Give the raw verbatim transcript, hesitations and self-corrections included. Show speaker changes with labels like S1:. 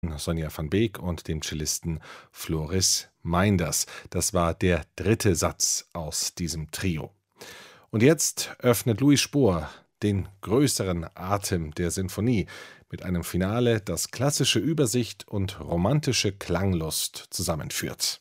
S1: Sonja van Beek und dem Cellisten Floris Meinders. Das war der dritte Satz aus diesem Trio. Und jetzt öffnet Louis Spohr den größeren Atem der Sinfonie mit einem Finale, das klassische Übersicht und romantische Klanglust zusammenführt.